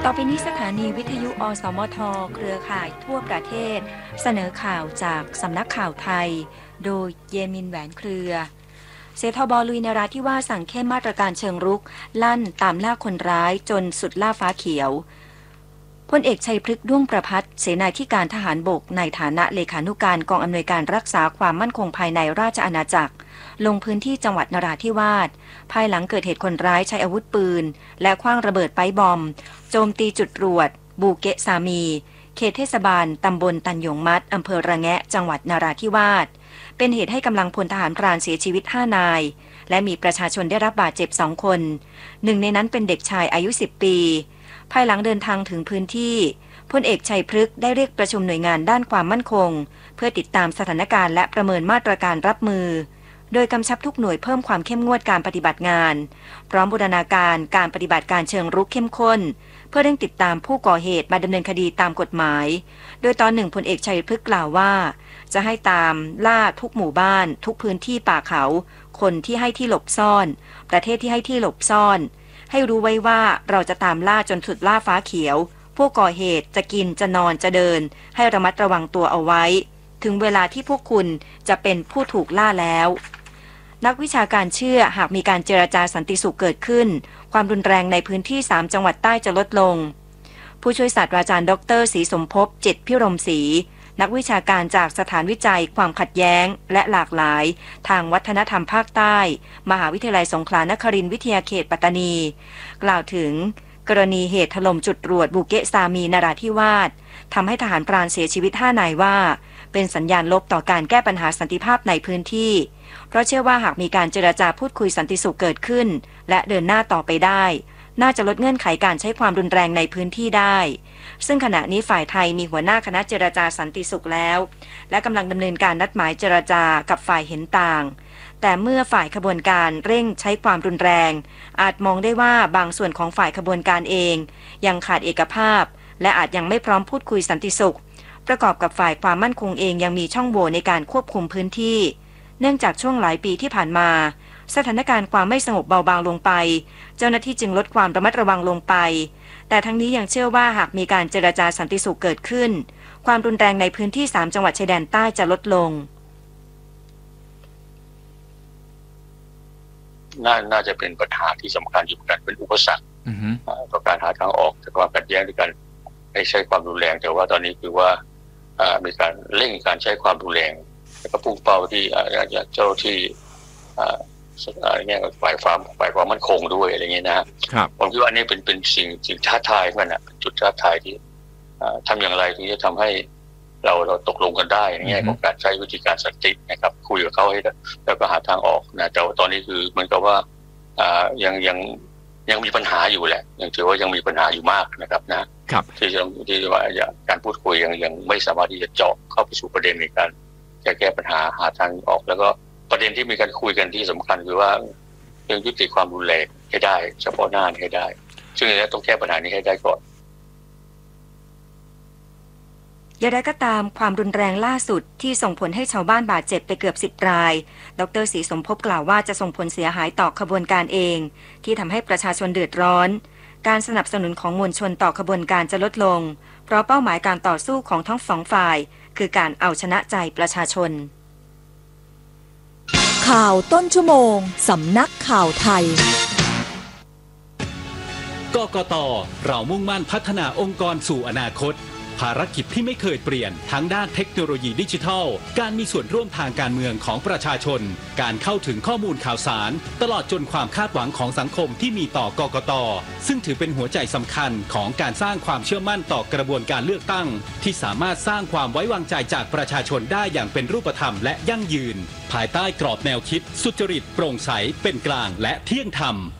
ต่อไปนี้สถานีวิทยุอสมทเครือข่ายทั่วประเทศเสนอข่าวจากสำนักข่าวไทยโดยเยมินแหวนเครือเสทบลุยนราธิวาสสั่งเข้มมาตรการเชิงรุกลั่นตามล่าคนร้ายจนสุดล่าฟ้าเขียวพลเอกชัยพฤกษ์ด้วงประภัสเสนาธิการทหารบกในฐานะเลขานุการกองอำนวยการรักษาความมั่นคงภายในราชอาณาจักรลงพื้นที่จังหวัดนราธิวาสภายหลังเกิดเหตุคนร้ายใช้อาวุธปืนและขว้างระเบิดไปบอมโจมตีจุดตรวจบูเกะซามีเขตเทศบาลตำบลตันหยงมัดอำเภอระแงะจังหวัดนราธิวาสเป็นเหตุให้กำลังพลทหารพรานเสียชีวิต5 นายและมีประชาชนได้รับบาดเจ็บ2 คนหนึ่งในนั้นเป็นเด็กชายอายุ10 ปีภายหลังเดินทางถึงพื้นที่พลเอกชัยพฤกษ์ได้เรียกประชุมหน่วยงานด้านความมั่นคงเพื่อติดตามสถานการณ์และประเมินมาตรการรับมือโดยกำชับทุกหน่วยเพิ่มความเข้มงวดการปฏิบัติงานพร้อมบูรณาการการปฏิบัติการเชิงรุกเข้มข้นเพื่อเร่งติดตามผู้ก่อเหตุมาดำเนินคดีตามกฎหมายโดยตอนหนึ่งพลเอกชัยพฤกษ์กล่าวว่าจะให้ตามล่าทุกหมู่บ้านทุกพื้นที่ป่าเขาคนที่ให้ที่หลบซ่อนประเทศที่ให้ที่หลบซ่อนให้รู้ไว้ว่าเราจะตามล่าจนสุดล่าฟ้าเขียวผู้ก่อเหตุจะกินจะนอนจะเดินให้ระมัดระวังตัวเอาไว้ถึงเวลาที่พวกคุณจะเป็นผู้ถูกล่าแล้วนักวิชาการเชื่อหากมีการเจรจาสันติสุขเกิดขึ้นความรุนแรงในพื้นที่3 จังหวัดใต้จะลดลงผู้ช่วยศาสตราจารย์ดร.ศรีสมภพจิตพิรมศรีนักวิชาการจากสถานวิจัยความขัดแย้งและหลากหลายทางวัฒนธรรมภาคใต้มหาวิทยาลัยสงขลานครินทร์วิทยาเขตปัตตานีกล่าวถึงกรณีเหตุถล่มจุดตรวจบูเกะซามีนราธิวาสทำให้ทหารพรานเสียชีวิต5 นายว่าเป็นสัญญาณลบต่อการแก้ปัญหาสันติภาพในพื้นที่เพราะเชื่อว่าหากมีการเจรจาพูดคุยสันติสุขเกิดขึ้นและเดินหน้าต่อไปได้น่าจะลดเงื่อนไขการใช้ความรุนแรงในพื้นที่ได้ซึ่งขณะนี้ฝ่ายไทยมีหัวหน้าคณะเจรจาสันติสุขแล้วและกำลังดำเนินการนัดหมายเจรจากับฝ่ายเห็นต่างแต่เมื่อฝ่ายขบวนการเร่งใช้ความรุนแรงอาจมองได้ว่าบางส่วนของฝ่ายขบวนการเองยังขาดเอกภาพและอาจยังไม่พร้อมพูดคุยสันติสุขประกอบกับฝ่ายความมั่นคงเองยังมีช่องโหว่ในการควบคุมพื้นที่เนื่องจากช่วงหลายปีที่ผ่านมาสถานการณ์ความไม่สงบเบาบางลงไปเจ้าหน้าที่จึงลดความระมัดระวังลงไปแต่ทั้งนี้ยังเชื่อว่าหากมีการเจรจาสันติสุขเกิดขึ้นความรุนแรงในพื้นที่3 จังหวัดชายแดนใต้จะลดลงน่าจะเป็นปัญหาที่สำคัญอยู่เหมือนกันเป็นอุปสรรคต่อการหาทางออกจากความขัดแย้งด้วยกันให้ใช้ความรุนแรงแต่ว่าตอนนี้คือว่ามีการเร่งการใช้ความรุนแรงแล้วก็พุ่งเป้าที่เจ้าที่เนี่ยฝ่ายความมั่นคงด้วยอะไรเงี้ยนะครับผมคิดว่านี่เป็นสิ่งท้าทายเหมือนกันจุดท้าทายที่ทำอย่างไรถึงจะทำให้เราตกลงกันได้ในแง่ของการใช้วิธีการสันตินะครับคุยกับเขาให้แล้วก็หาทางออกนะแต่ตอนนี้คือเหมือนกับว่ายังมีปัญหาอยู่แหละยังถือว่ายังมีปัญหาอยู่มากนะครับนะครับที่ว่าการพูดคุยยังไม่สามารถที่จะเจาะเข้าไปสู่ประเด็นในการแก้ปัญหาหาทางออกแล้วก็ประเด็นที่มีการคุยกันที่สำคัญคือว่าเรื่องยุติความรุนแรงให้ได้เฉพาะหน้าให้ได้ซึ่งต้องแก้ปัญหานี้ให้ได้ก่อนอย่างไรก็ตามความรุนแรงล่าสุดที่ส่งผลให้ชาวบ้านบาดเจ็บไปเกือบ10 รายดร.ศรีสมภพกล่าวว่าจะส่งผลเสียหายต่อขบวนการเองที่ทำให้ประชาชนเดือดร้อนการสนับสนุนของมวลชนต่อขบวนการจะลดลงเพราะเป้าหมายการต่อสู้ของทั้ง2 ฝ่ายคือการเอาชนะใจประชาชนข่าวต้นชั่วโมงสำนักข่าวไทยกกต.เรามุ่งมั่นพัฒนาองค์กรสู่อนาคตภารกิจที่ไม่เคยเปลี่ยนทั้งด้านเทคโนโลยีดิจิทัลการมีส่วนร่วมทางการเมืองของประชาชนการเข้าถึงข้อมูลข่าวสารตลอดจนความคาดหวังของสังคมที่มีต่อกกต.ซึ่งถือเป็นหัวใจสำคัญของการสร้างความเชื่อมั่นต่อกระบวนการเลือกตั้งที่สามารถสร้างความไว้วางใจจากประชาชนได้อย่างเป็นรูปธรรมและยั่งยืนภายใต้กรอบแนวคิดสุจริตโปร่งใสเป็นกลางและเที่ยงธรรม